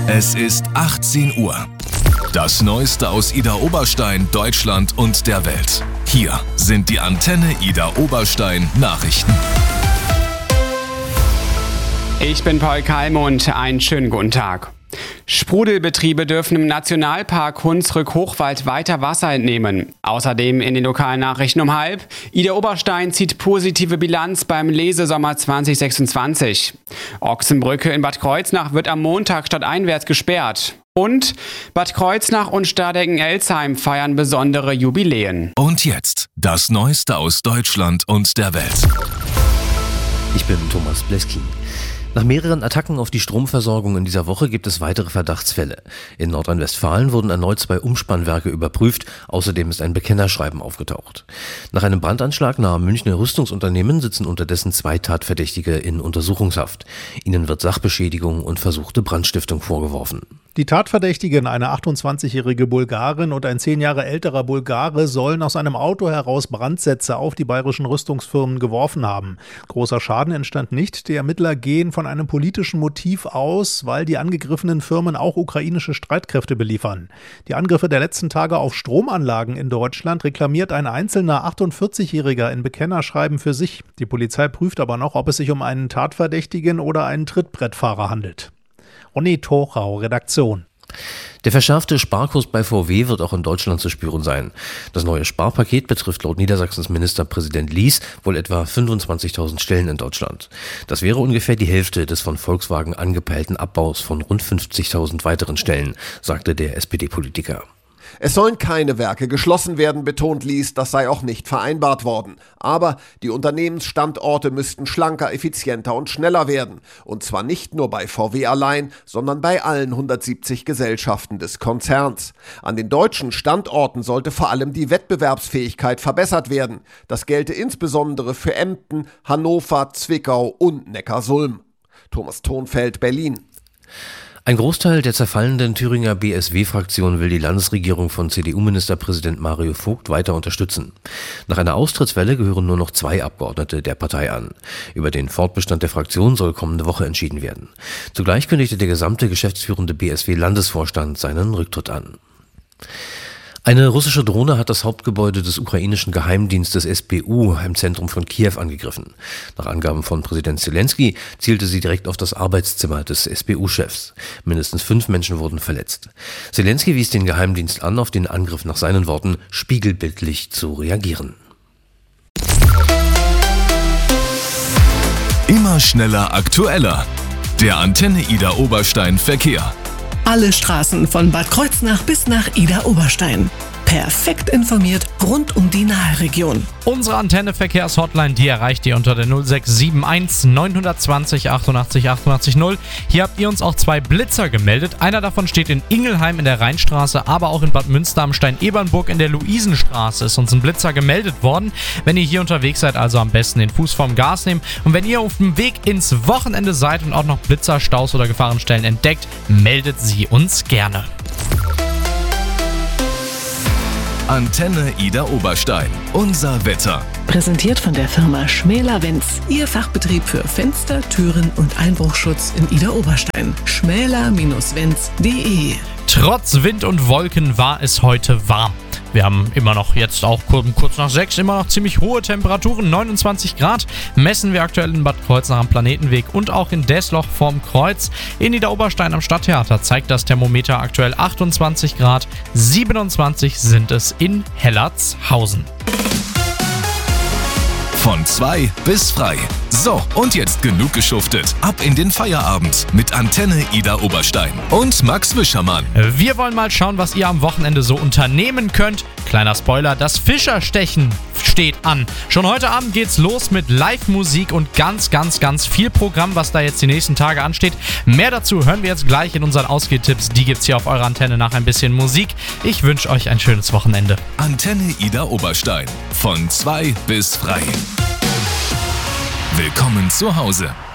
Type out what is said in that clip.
Es ist 18 Uhr. Das Neueste aus Idar Oberstein, Deutschland und der Welt. Hier sind die Antenne Idar Oberstein Nachrichten. Ich bin Paul Kalmund, einen schönen guten Tag. Sprudelbetriebe dürfen im Nationalpark Hunsrück-Hochwald weiter Wasser entnehmen. Außerdem in den lokalen Nachrichten um 12:30. Idar Oberstein zieht positive Bilanz beim Lesesommer 2026. Ochsenbrücke in Bad Kreuznach wird am Montag stadteinwärts gesperrt. Und Bad Kreuznach und Stadeggen-Elsheim feiern besondere Jubiläen. Und jetzt das Neueste aus Deutschland und der Welt. Ich bin Thomas Bleskin. Nach mehreren Attacken auf die Stromversorgung in dieser Woche gibt es weitere Verdachtsfälle. In Nordrhein-Westfalen wurden erneut 2 Umspannwerke überprüft. Außerdem ist ein Bekennerschreiben aufgetaucht. Nach einem Brandanschlag nahe Münchner Rüstungsunternehmen sitzen unterdessen 2 Tatverdächtige in Untersuchungshaft. Ihnen wird Sachbeschädigung und versuchte Brandstiftung vorgeworfen. Die Tatverdächtigen, eine 28-jährige Bulgarin und ein 10 Jahre älterer Bulgare, sollen aus einem Auto heraus Brandsätze auf die bayerischen Rüstungsfirmen geworfen haben. Großer Schaden entstand nicht. Die Ermittler gehen von einem politischen Motiv aus, weil die angegriffenen Firmen auch ukrainische Streitkräfte beliefern. Die Angriffe der letzten Tage auf Stromanlagen in Deutschland reklamiert ein einzelner 48-Jähriger in Bekennerschreiben für sich. Die Polizei prüft aber noch, ob es sich um einen Tatverdächtigen oder einen Trittbrettfahrer handelt. Ronny Tochau, Redaktion. Der verschärfte Sparkurs bei VW wird auch in Deutschland zu spüren sein. Das neue Sparpaket betrifft laut Niedersachsens Ministerpräsident Lies wohl etwa 25.000 Stellen in Deutschland. Das wäre ungefähr die Hälfte des von Volkswagen angepeilten Abbaus von rund 50.000 weiteren Stellen, sagte der SPD-Politiker. Es sollen keine Werke geschlossen werden, betont Lies, das sei auch nicht vereinbart worden. Aber die Unternehmensstandorte müssten schlanker, effizienter und schneller werden. Und zwar nicht nur bei VW allein, sondern bei allen 170 Gesellschaften des Konzerns. An den deutschen Standorten sollte vor allem die Wettbewerbsfähigkeit verbessert werden. Das gelte insbesondere für Emden, Hannover, Zwickau und Neckarsulm. Thomas Thonfeld, Berlin. Ein Großteil der zerfallenden Thüringer BSW-Fraktion will die Landesregierung von CDU-Ministerpräsident Mario Vogt weiter unterstützen. Nach einer Austrittswelle gehören nur noch 2 Abgeordnete der Partei an. Über den Fortbestand der Fraktion soll kommende Woche entschieden werden. Zugleich kündigte der gesamte geschäftsführende BSW-Landesvorstand seinen Rücktritt an. Eine russische Drohne hat das Hauptgebäude des ukrainischen Geheimdienstes SBU im Zentrum von Kiew angegriffen. Nach Angaben von Präsident Zelensky zielte sie direkt auf das Arbeitszimmer des SBU-Chefs. Mindestens 5 Menschen wurden verletzt. Zelensky wies den Geheimdienst an, auf den Angriff nach seinen Worten spiegelbildlich zu reagieren. Immer schneller, aktueller. Der Antenne Idar Oberstein Verkehr. Alle Straßen von Bad Kreuznach bis nach Idar Oberstein. Perfekt informiert rund um die Nahregion. Unsere Antenne-Verkehrs-Hotline, die erreicht ihr unter der 0671 920 88 88 0. Hier habt ihr uns auch 2 Blitzer gemeldet. Einer davon steht in Ingelheim in der Rheinstraße, aber auch in Bad Münster am Stein-Ebernburg in der Luisenstraße ist uns ein Blitzer gemeldet worden. Wenn ihr hier unterwegs seid, also am besten den Fuß vom Gas nehmen. Und wenn ihr auf dem Weg ins Wochenende seid und auch noch Blitzer, Staus oder Gefahrenstellen entdeckt, meldet sie uns gerne. Antenne Idar Oberstein. Unser Wetter. Präsentiert von der Firma Schmäler-Wenz. Ihr Fachbetrieb für Fenster, Türen und Einbruchschutz in Idar Oberstein. schmäler-wenz.de. Trotz Wind und Wolken war es heute warm. Wir haben immer noch jetzt auch kurz nach 6 immer noch ziemlich hohe Temperaturen, 29 Grad, messen wir aktuell in Bad Kreuznach am Planetenweg und auch in Desloch vorm Kreuz. In Idar Oberstein am Stadttheater zeigt das Thermometer aktuell 28 Grad, 27 sind es in Hellertshausen. Von 2 bis frei. So, und jetzt genug geschuftet. Ab in den Feierabend mit Antenne Idar Oberstein und Max Wischermann. Wir wollen mal schauen, was ihr am Wochenende so unternehmen könnt. Kleiner Spoiler, das Fischerstechen steht an. Schon heute Abend geht's los mit Live-Musik und ganz viel Programm, was da jetzt die nächsten Tage ansteht. Mehr dazu hören wir jetzt gleich in unseren Ausgehtipps. Die gibt's hier auf eurer Antenne nach ein bisschen Musik. Ich wünsche euch ein schönes Wochenende. Antenne Idar Oberstein. Von 2 bis frei. Willkommen zu Hause.